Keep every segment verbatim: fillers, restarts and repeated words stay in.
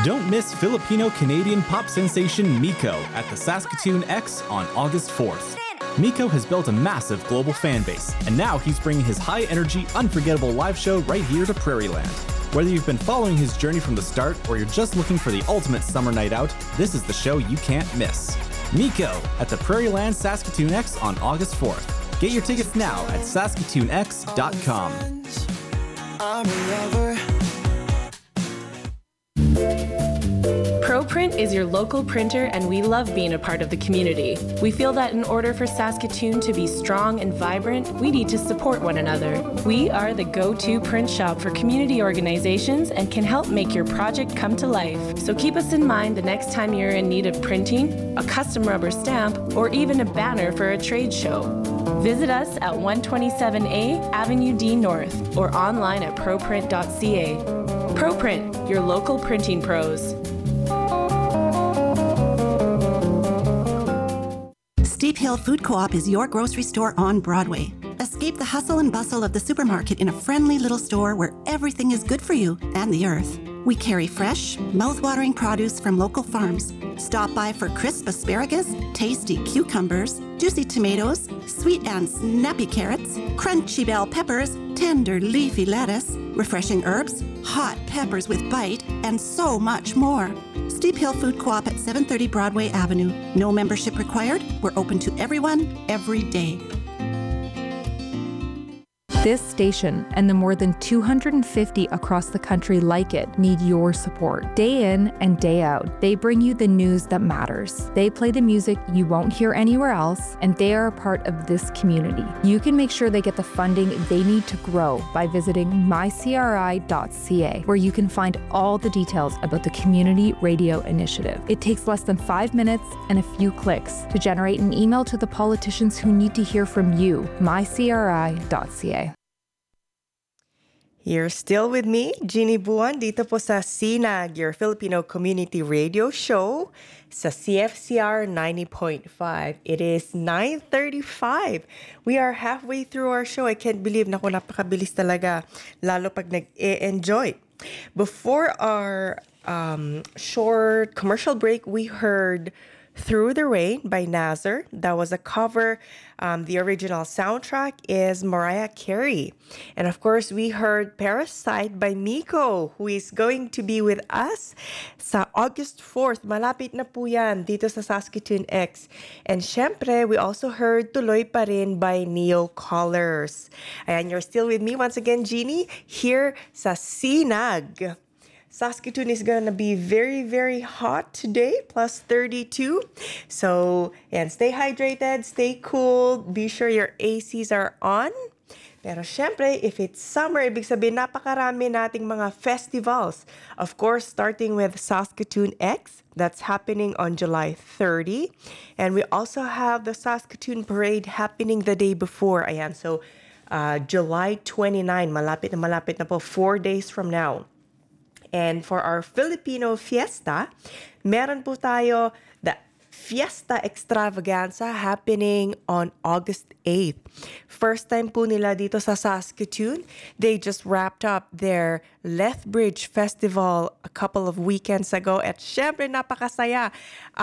Don't miss Filipino-Canadian pop sensation Miko at the Saskatoon X on August fourth. Miko has built a massive global fan base, and now he's bringing his high-energy, unforgettable live show right here to Prairieland. Whether you've been following his journey from the start or you're just looking for the ultimate summer night out, this is the show you can't miss. Miko at the Prairieland Saskatoon X on August fourth. Get your tickets now at saskatoon x dot com. I'm a lover. ProPrint is your local printer, and we love being a part of the community. We feel that in order for Saskatoon to be strong and vibrant, we need to support one another. We are the go-to print shop for community organizations and can help make your project come to life. So keep us in mind the next time you're in need of printing, a custom rubber stamp, or even a banner for a trade show. Visit us at one twenty-seven A Avenue D North or online at proprint dot c a. ProPrint, your local printing pros. Steep Hill Food Co-op is your grocery store on Broadway. Escape the hustle and bustle of the supermarket in a friendly little store where everything is good for you and the earth. We carry fresh, mouth-watering produce from local farms. Stop by for crisp asparagus, tasty cucumbers, juicy tomatoes, sweet and snappy carrots, crunchy bell peppers, tender leafy lettuce, refreshing herbs, hot peppers with bite, and so much more. Steep Hill Food Co-op at seven thirty Broadway Avenue. No membership required. We're open to everyone, every day. This station and the more than two hundred fifty across the country like it need your support. Day in and day out, they bring you the news that matters. They play the music you won't hear anywhere else, and they are a part of this community. You can make sure they get the funding they need to grow by visiting my c r i dot c a, where you can find all the details about the Community Radio Initiative. It takes less than five minutes and a few clicks to generate an email to the politicians who need to hear from you. my c r i dot c a. You're still with me, Jeannie Buwan, dito po sa C N A G, your Filipino Community Radio Show sa C F C R ninety point five. It is nine thirty-five. We are halfway through our show. I can't believe, naku, napakabilis talaga, lalo pag nag-e-enjoy. Before our um, short commercial break, we heard Through the Rain by Nazar. That was a cover. Um, the original soundtrack is Mariah Carey. And of course, we heard Parasite by Miko, who is going to be with us sa August fourth. Malapit na po yan dito sa Saskatoon X. And syempre, we also heard Tuloy Pa Rin by Neo Colors. And you're still with me once again, Jeannie, here sa C N A G. Saskatoon is gonna be very, very hot today, plus thirty-two. So, and stay hydrated, stay cool. Be sure your A Cs are on. Pero syempre, if it's summer, ibig sabihin, napakarami nating mga festivals. Of course, starting with Saskatoon X. That's happening on July thirtieth. And we also have the Saskatoon Parade happening the day before. Ayan, so uh, July twenty-ninth, malapit na malapit na po, four days from now. And for our Filipino Fiesta, meron po tayo the Fiesta Extravaganza happening on August eighth. First time po nila dito sa Saskatoon. They just wrapped up their Lethbridge Festival a couple of weekends ago. At syempre, napakasaya.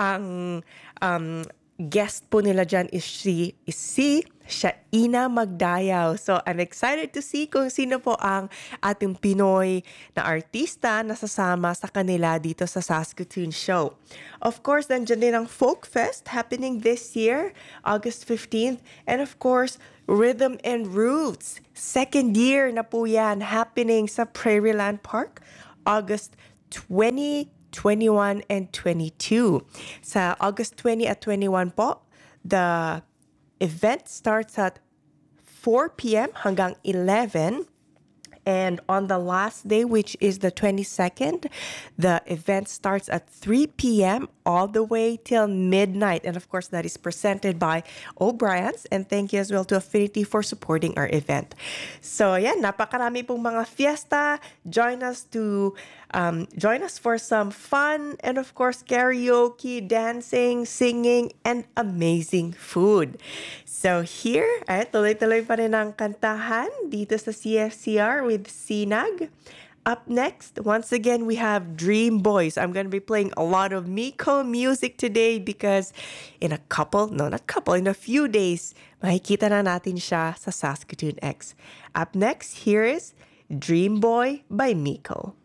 Ang um, guest po nila dyan is si, is si Shaina Magdayaw. So, I'm excited to see kung sino po ang ating Pinoy na artista na sasama sa kanila dito sa Saskatoon Show. Of course, nandiyan din ang Folk Fest happening this year, August fifteenth. And of course, Rhythm and Roots. Second year na po yan happening sa Prairieland Park, August twentieth, twenty-one, and twenty-two. Sa August twentieth at twenty-one po, the event starts at four p.m. hanggang eleven. And on the last day, which is the twenty-second, the event starts at three p.m. all the way till midnight. And of course, that is presented by O'Brien's. And thank you as well to Affinity for supporting our event. So, yeah, napakarami pong mga fiesta. Join us to um, join us for some fun and of course karaoke, dancing, singing, and amazing food. So here, ay, tuloy-tuloy pa rin ang kantahan dito sa C F C R with C N A G. Up next, once again, we have Dream Boys. I'm going to be playing a lot of Miko music today because in a couple, no, not couple, in a few days, makikita na natin siya sa Saskatoon X. Up next, here is Dream Boy by Miko.